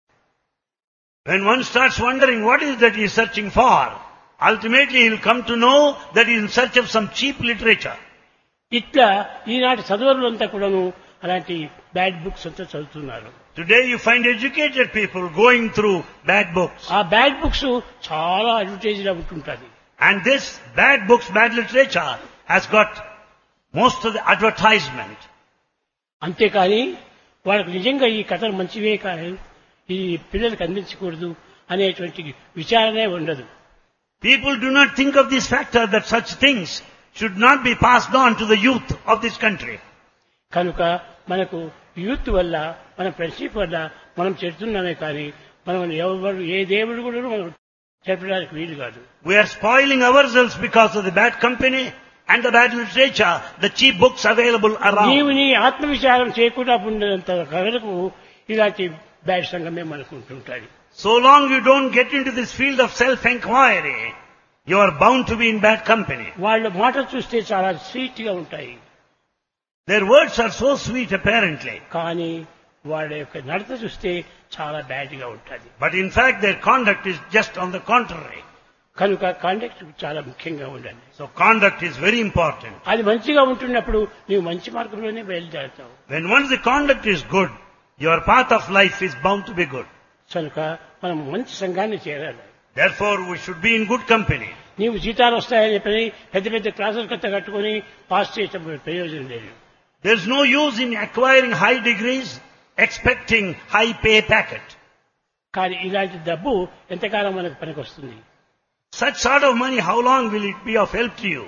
D: When one starts wondering what is that he is searching for, ultimately he will come to know that he is in search of some cheap literature.
C: ఇట్లా ఈనాటి చదువులంతా కూడాను అలాంటి బ్యాడ్ బుక్స్ అంతా చదువుతున్నారు.
D: Today you find educated people going through bad books.
C: ఆ bad books చాలా advertise గా ఉంటుంటుంది.
D: And this bad books, bad literature has got most of the advertisement.
C: అంతేకాని వాళ్ళకి నిజంగా ఈ కథలు మంచివే కానీ ఈ పిల్లలకు అందించకూడదు అనేటువంటి విచారణే ఉండదు.
D: People do not think of this factor that such things should not be passed on to the youth of this country.
C: కనుక మనకు యూత్ వల్ల మన ఫ్రెండ్షిప్ వల్ల మనం చెడుతున్నామే కానీ మనం ఎవరు ఏ దేవుడు కూడా మనం చెప్పడానికి వీలు కాదు.
D: We are spoiling ourselves because of the bad company and the bad literature, the cheap books available
C: నీవు
D: around.
C: నీ ఆత్మవిచారం చేయకుండా ఉండేంత వరకు ఇలాంటి బ్యాడ్ సంఘమే మనకు ఉంటుంటాయి.
D: So long you don't get into this field of self-enquiry, you are bound to be in bad company.
C: వాళ్ళ మాటలు చూస్తే చాలా స్వీట్ గా ఉంటాయి
D: Their words are so sweet apparently,
C: కానీ వాళ్ళ యొక్క నడత చూస్తే చాలా బ్యాడ్ గా ఉంటుంది.
D: but in fact their conduct is just on the contrary.
C: కనుక కాండక్ట్ చాలా ముఖ్యంగా ఉండాలి.
D: So conduct is very important.
C: అది మంచిగా ఉంటున్నప్పుడు నీవు మంచి మార్గంలోనే బయలుదేరుతావు.
D: When once the conduct is good, your path of life is bound to be good.
C: కనుక మనం మంచి సంఘాన్ని చేరాలి.
D: Therefore we should be in good company.
C: నీవు జీతాలు వస్తాయని చెప్పి పెద్ద పెద్ద క్లాసులు కట్ట కట్టుకుని పాస్ చేయటం ప్రయోజనం లేదు.
D: There is no use in acquiring high degrees, expecting high pay packet.
C: కానీ ఇలాంటి డబ్బు ఎంతకాలం మనకు పనికొస్తుంది?
D: Such sort of money, how long will it be of help to you?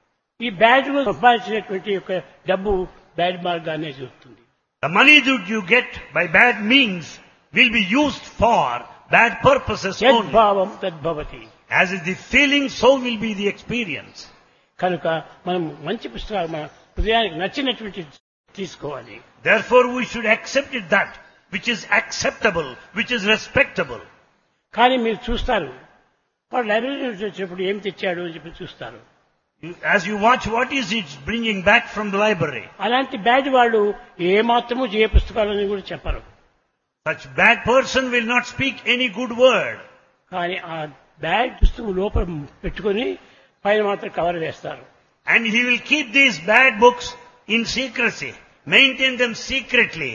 C: ఈ బ్యాడ్ గా సంపాదించినటువంటి యొక్క డబ్బు బ్యాడ్ మార్గానే చూస్తుంది.
D: The money that you get by bad means will be used for bad purposes only.
C: యద్భావం తద్భవతి.
D: As is the feeling, so will be the experience.
C: కనుక మనం మంచి పుస్తకాలు మన హృదయానికి నచ్చినటువంటి తీసుకోవాలి.
D: Therefore we should accept it that which is acceptable, which is respectable.
C: కానీ మీరు చూస్తారు వాడు లైబ్రరీ నుంచి వచ్చినప్పుడు ఏం తెచ్చాడు అని చెప్పి చూస్తారు.
D: You- As you watch, what is it bringing back from the library?
C: అలాంటి బ్యాడ్ వాళ్ళు ఏ మాత్రము జయ పుస్తకాలని కూడా చెప్పరు.
D: Such bad person will not speak any good word.
C: కానీ ఆ బ్యాడ్ పుస్తకం లోపల పెట్టుకొని పైన మాత్రం కవర్ వేస్తారు.
D: And he will keep these bad books in secrecy, maintain them secretly.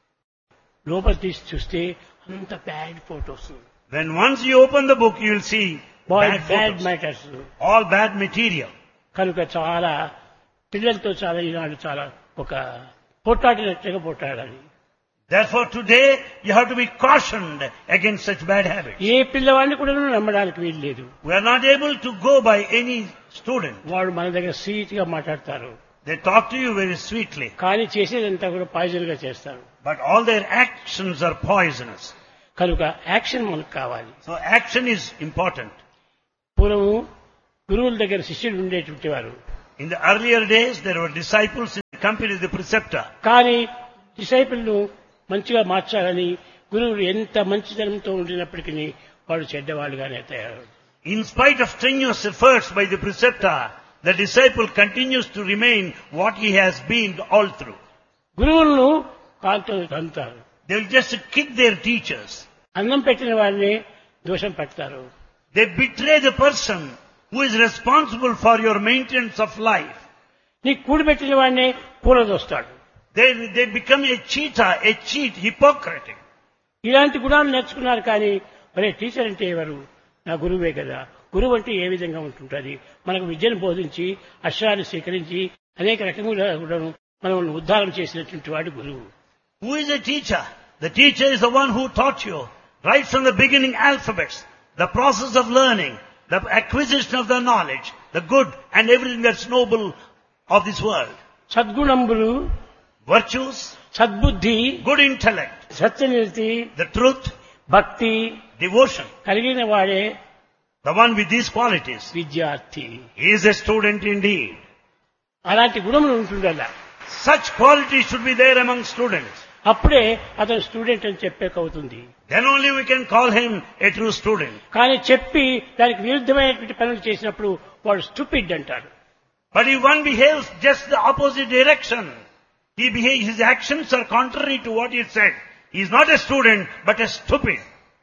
C: లోపల తీసి చూస్తే అంత bad photos,
D: When once you open the book, you will see bad
C: bad
D: photos,
C: matters.
D: all bad material.
C: కనుక చాలా పిల్లలతో చాలా ఈనాడు చాలా ఒక పోట్లాడినట్టుగా పోట్లాడాలి.
D: Therefore today you have to be cautioned against such bad habits.
C: ఏ పిల్లవాడిని కూడా నమ్మడానికి వీలు లేదు.
D: We are not able to go by any student.
C: వాడు మన దగ్గర స్వీట్ గా మాట్లాడతారు
D: They talk to you very sweetly,
C: కానీ చేసేదంతా కూడా పాయిజన్ గా చేస్తారు.
D: but all their actions are poisonous.
C: కనుక యాక్షన్ మనకు కావాలి.
D: So action is important.
C: పూర్వము గురువుల దగ్గర శిష్యులు ఉండేటువంటి వారు,
D: In the earlier days there were disciples in the company of the preceptor.
C: కానీ డిసైపుల్ను మంచిగా మార్చాలని గురువులు ఎంత మంచితనంతో ఉండినప్పటికీ వాడు చెడ్డవాళ్ళుగానే తయారు.
D: In spite of strenuous efforts by the preceptor, the disciple continues to remain what he has been all through.
C: గురువులను కాలుతో తంతారు.
D: They will just kick their teachers.
C: అన్నం పెట్టిన వారిని దోషం పెడతారు.
D: They betray the person who is responsible for your maintenance of life.
C: నీ కూడిపెట్టిన వాడిని కూలదోస్తాడు.
D: They, they become a cheater, a cheat, hypocrite.
C: ఇలాంటి గుణాలు నేర్చుకున్నారు కానీ మరే టీచర్ అంటే ఎవరు? నా గురువే కదా. గురువు అంటే ఏ విధంగా ఉంటుంటుంది? మనకు విద్యను బోధించి అక్షరాన్ని స్వీకరించి అనేక రకములుగా కూడా మనల్ని ఉద్ధారం చేసినటువంటి వాడు గురువు.
D: Who is a teacher? The teacher is the one who taught you right from the beginning alphabets, the process of learning, the acquisition of the knowledge, the good and everything that's noble of this world.
C: సద్గుణంబులు,
D: Virtues,
C: సద్బుద్ధి,
D: good intellect,
C: సత్యనిరతి,
D: the truth,
C: భక్తి
D: devotion.
C: కలిగిన వాడే
D: The one with these qualities
C: విద్యార్థి.
D: he is a student indeed.
C: అలాంటి గుణములు ఉంటుండల్లా.
D: Such qualities should be there among students.
C: అప్పుడే అతను student అని చెప్పేకవుతుంది.
D: Then only we can call him a true student.
C: కానీ చెప్పి దానికి విరుద్ధమైనటువంటి పనులు చేసినప్పుడు వాడు స్టూపిడ్ అంటారు.
D: But if one behaves just the opposite direction, he behaves, his actions are contrary to what he said. He is not a student, but a stupid.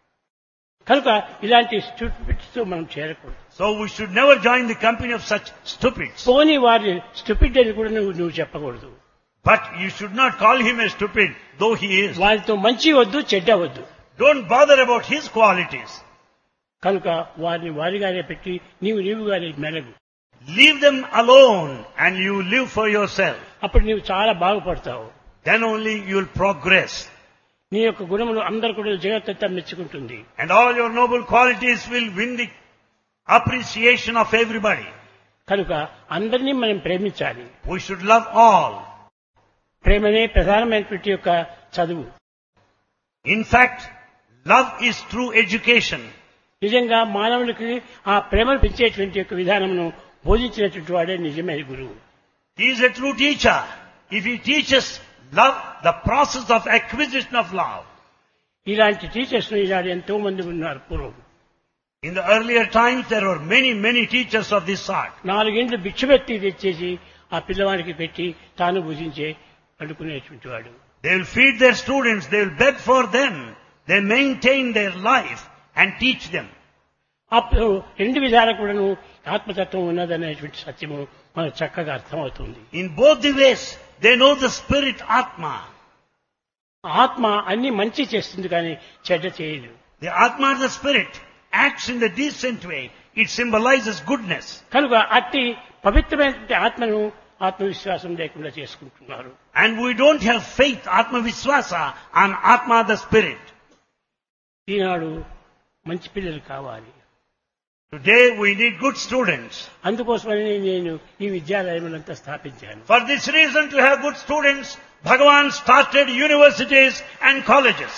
C: కనుక ఇలాంటి stupids తో మనం చేరకూడదు.
D: So we should never join the company of such stupids.
C: పోనీ వారిని stupid అని కూడా నువ్వు నువ్వు చెప్పకూడదు.
D: But you should not call him a stupid, though he is.
C: వారితో మంచి వద్దు, చెడ్డ వద్దు.
D: Don't bother about his qualities.
C: కనుక వారిని వారిగానే పెట్టి నీవు నీవుగానే మెలగు.
D: Leave them alone and you live for yourself.
C: అప్పుడు నీవు చాలా బాగుపడతావు.
D: Then only you will progress.
C: నీ యొక్క గుణములు అందరూ కూడా జగత్తంతా మెచ్చుకుంటుంది.
D: And all your noble qualities will win the appreciation of everybody.
C: కనుక అందరినీ మనం ప్రేమించాలి.
D: We should love all.
C: ప్రేమనే ప్రధానమైనటువంటి యొక్క చదువు.
D: In fact, love is true education.
C: నిజంగా మానవులకి ఆ ప్రేమను పెంచేటువంటి యొక్క విధానమును బోధించినటువంటి వాడే నిజమైన గురువు.
D: He is a true teacher. If he teaches love, the process of acquisition of love.
C: ఇలాంటి టీచర్స్ ఈనాడు ఎంతో మంది ఉన్నారు పూర్వం.
D: In the earlier times, there were many, many teachers of this sort.
C: నాలుగేండ్లు భిక్షపెట్టి తెచ్చేసి ఆ పిల్లవానికి పెట్టి తాను భుజించే అనుకునేటువంటి వాడు.
D: They will feed their students, they will beg for them, they maintain their life and teach them.
C: అప్పుడు రెండు విధాల కూడాను ఆత్మతత్వం ఉన్నదనేటువంటి సత్యము మనకు చక్కగా అర్థమవుతుంది.
D: In both the ways, they know the spirit Atma.
C: ఆత్మ అన్ని మంచి చేస్తుంది కానీ చెడ్డ చేయదు.
D: The Atma, the spirit, acts in the decent way. It symbolizes goodness.
C: కనుక అట్టి పవిత్రమైనటువంటి ఆత్మను ఆత్మవిశ్వాసం లేకుండా చేసుకుంటున్నారు.
D: And we don't have faith, Atma Viswasa, on Atma, the spirit.
C: ఈనాడు మంచి పిల్లలు కావాలి.
D: Today we need good students.
C: అందుకోసమని నేను ఈ విద్యాలయములంతా స్థాపించాను.
D: For this reason, to have good students, Bhagavan started universities and colleges.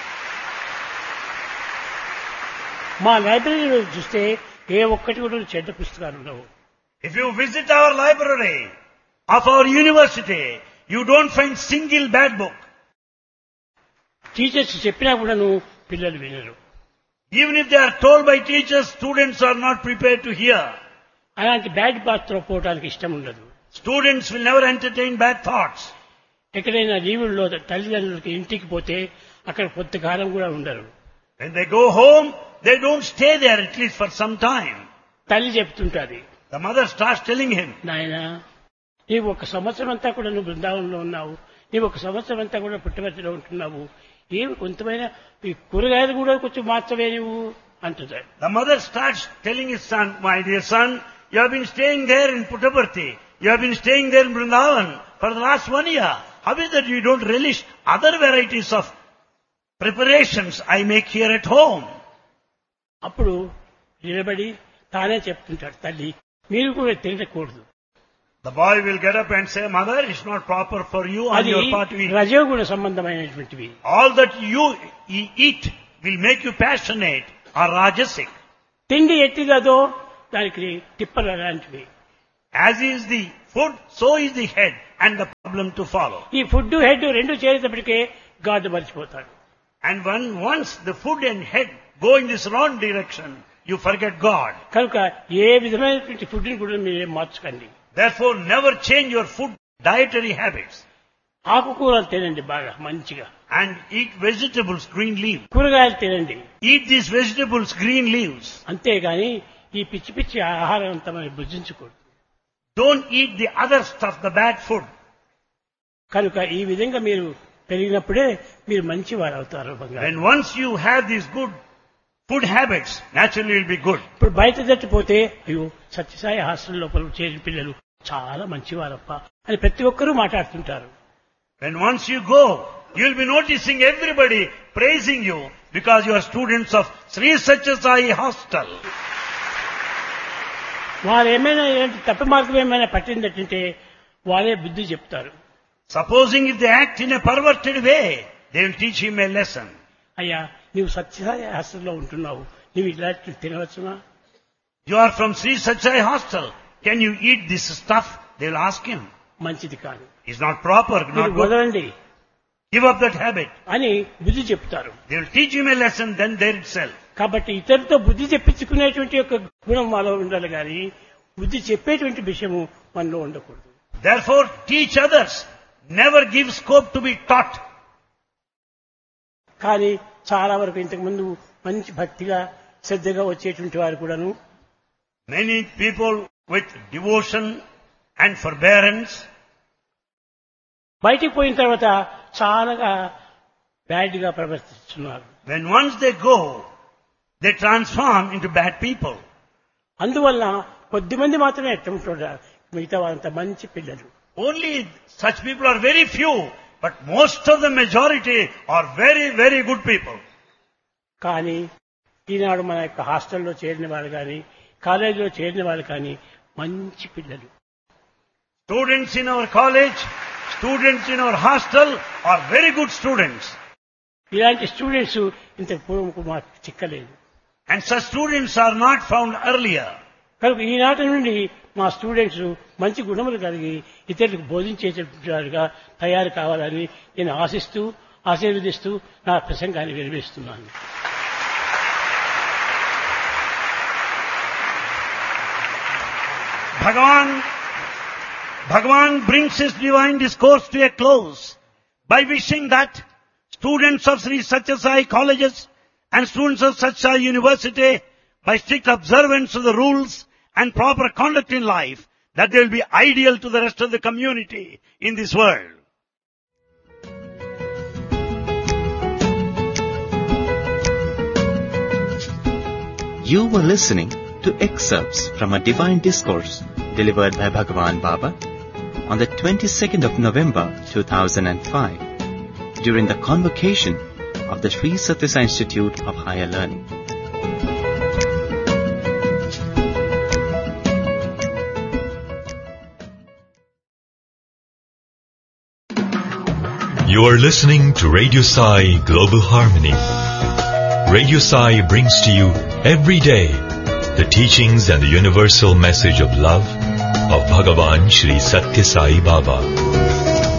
C: మా లైబ్రరీలో చూస్తే ఏ ఒక్కటి కూడా చెడ్డ పుస్తకాలు ఉండవు.
D: If you visit our library of our university, you don't find single bad book.
C: Teachers చెప్పినా కూడాను పిల్లలు వినరు.
D: Even if they are told by teachers, students are not prepared to hear.
C: అలాంటి బ్యాడ్ పాత్ర పోవడానికి ఇష్టం ఉండదు.
D: Students will never entertain bad thoughts.
C: ఎక్కడైనా లీవుల్లో తల్లిదండ్రులకి ఇంటికి పోతే అక్కడ కొంతకాలం కూడా ఉండరు.
D: When they go home, they don't stay there at least for some time.
C: తల్లి చెప్తుంటాది,
D: The mother starts telling him,
C: నాయనా నీవు ఒక సంవత్సరం అంతా కూడా నువ్వు బృందావనంలో ఉన్నావు, నీవు ఒక సంవత్సరం అంతా కూడా పుట్టపర్తిలో ఉంటున్నావు, ఏమి కొంతమైన ఈ కూరగాయలు కూడా కొంచెం మార్చవే నువ్వు అంటున్నాడు.
D: the mother starts telling his son, my dear son, you have been staying there in Puttaparthi, you have been staying there in Vrindavan for the last one year. How is that you don't relish other varieties of preparations I make here at home?
C: అప్పుడు నిలబడి తానే చెప్తుంటాడు, తల్లి మీరు కూడా తినకూడదు.
D: The boy will get up and say, mother, it's not proper for you on
C: అది
D: your part to eat.
C: రజోగుణ సంబంధమైనటువంటివి.
D: All that you eat will make you passionate or rajasic.
C: తిండి ఎట్టిగదో దానికి తిప్పలు అలాంటివి.
D: As is the food, so is the head and the problem to follow.
C: ఈ food head రెండు చేరేటప్పటికే God మర్చిపోతాడు.
D: And when once the food and head go in this wrong direction, you forget God.
C: కనుక ఏ విధమైనటువంటి food ని కూడా మీరేం మార్చకండి.
D: Therefore, never change your food dietary habits.
C: ఆకుకూరలు తినండి బాగా మంచిగా,
D: and eat vegetables, green leaves.
C: కూరగాయలు తినండి.
D: Eat these vegetables, green leaves.
C: అంతేగాని ఈ పిచ్చి పిచ్చి ఆహారం అంతా మనం భుజించకూడదు.
D: Don't eat the other stuff, the bad food.
C: కనుక ఈ విధంగా మీరు పెరిగినప్పుడే మీరు మంచి వారు అవుతారు బంగారు.
D: When once you have these good food habits, naturally you'll be good.
C: ఇప్పుడు బయట దట్టిపోతే అయ్యో సత్యసాయి హాస్టల్ లోపల చేరిన పిల్లలు చాలా మంచివారప్ప అని ప్రతి ఒక్కరూ మాట్లాడుతుంటారు.
D: When once you go, you'll be noticing everybody praising you because you are students of Sri Satya Sai Hostel.
C: వారు ఏమైనా ఏంటి తప్పు మార్గం ఏమైనా పట్టిందంటే వారే బుద్ధి చెప్తారు.
D: Supposing if they act in a perverted way, they will teach him a lesson.
C: అయ్యా నువ్వు సత్యసాయి హాస్టల్లో ఉంటున్నావు, నువ్వు ఇలాంటి తినవచ్చునా?
D: You are from Sri Satya Sai Hostel. Can you eat this stuff? They will ask him.
C: మంచిది కాదు,
D: It's not proper, not
C: మీరు
D: good.
C: వదలండి
D: Give up that habit.
C: అని బుద్ధి చెప్తారు.
D: They will teach him a lesson then there itself.
C: కాబట్టి ఇతరులతో బుద్ధి చెప్పించుకునేటువంటి ఒక గుణం మనలో ఉండాలి కానీ బుద్ధి చెప్పేటువంటి విషయము మనలో ఉండకూడదు.
D: Therefore, teach others. Never give scope to be taught.
C: కానీ చాలా వరకు ఇంతకు ముందు మంచి భక్తిగా శ్రద్ధగా వచ్చేటువంటి వారు కూడాను
D: Many people with devotion and forbearance,
C: బయటికి పోయిన తర్వాత చాలా బ్యాడ్ గా ప్రవర్తిస్తున్నారు.
D: when once they go, they transform into bad people.
C: అందువల్ల కొద్దిమంది మాత్రమే ఎట్లా ఉంటున్నారు, మిగతా వారంతా మంచి పిల్లలు.
D: Only such people are very few, but most of the majority are very, very good people.
C: కానీ ఈనాడు మన యొక్క హాస్టల్లో చేరిన వాళ్ళు కానీ కాలేజీలో చేరిన వాళ్ళు కానీ మంచి పిల్లలు.
D: Students in our college, students in our hostel are very good students.
C: ఇలాంటి స్టూడెంట్స్ ఇంతకు పూర్వం మాకు చిక్కలేదు.
D: And such students are not found earlier.
C: కనుక ఈనాటి నుండి మా స్టూడెంట్స్ మంచి గుణములు కలిగి ఇతరులకు బోధించేటట్టుగా తయారు కావాలని నేను ఆశిస్తూ ఆశీర్వదిస్తూ నా ప్రసంగాన్ని విరమిస్తున్నాను.
D: Bhagavan, Bhagavan brings his divine discourse to a close by wishing that students of Sri Satya Sai colleges and students of Satya Sai University, by strict observance of the rules and proper conduct in life, that they will be ideal to the rest of the community in this world.
B: You were listening to excerpts from a divine discourse delivered by Bhagavan Baba on the twenty-second of November two thousand five during the convocation of the Sri Satya Sai Institute of Higher Learning.
E: You are listening to Radio Sai Global Harmony. Radio Sai brings to you every day the teachings and the universal message of love of Bhagavan Sri Satya Sai Baba.